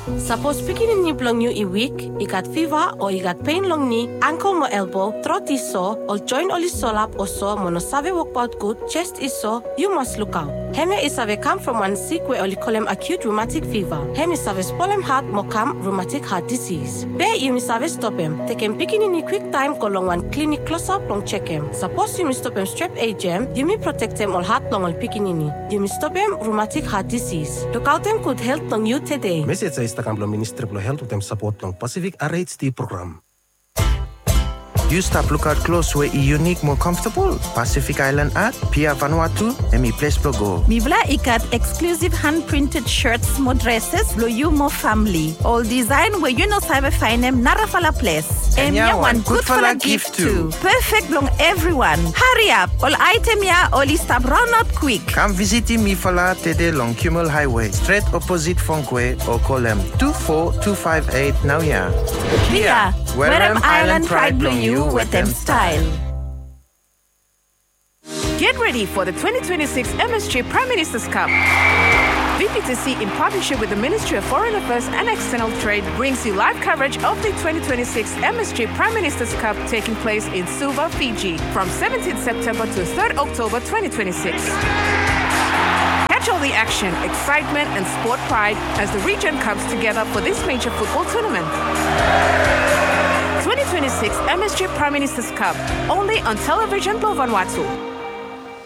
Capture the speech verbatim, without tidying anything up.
Suppose picking ni blong you i weak, I got fever or I got pain long knee, ankle mo elbow, throat is sore, or joint oli solap or so mono save walk out good, chest is sore, you must look out. Heme is have come from one sick where only call him acute rheumatic fever. Heme is have spolem heart mo come rheumatic heart disease. Be you miss have stop him. Take him picking in quick time go long one clinic close up long check him. Suppose you miss stop him strep A G M, you may protect him all heart long all picking in. You miss stop him rheumatic heart disease. Look out him could help long you today. Message sa Instagram Ministry of Health with support long Pacific R H D program. You stop lookout close where i unique more comfortable. Pacific Island at Pia Vanuatu and me place go. Mi vla ikat exclusive hand-printed shirts mo dresses lo you mo family. All design where you know sabe find them narafala place. And ya one good for a gift too. Perfect long everyone. Hurry up. All item ya only stop run out quick. Come visit me fala tede long Kimmel Highway. Straight opposite Funkwe or call them two four two five eight now ya. Pia, Warem Island pride long you with them style. Get ready for the twenty twenty-six M S G Prime Minister's Cup. V P T C, in partnership with the Ministry of Foreign Affairs and External Trade, brings you live coverage of the twenty twenty-six M S G Prime Minister's Cup taking place in Suva, Fiji, from seventeenth September to third October twenty twenty-six. Catch all the action, excitement, and sport pride as the region comes together for this major football tournament. twenty twenty-six M S G Prime Minister's Cup, only on Television Vanuatu.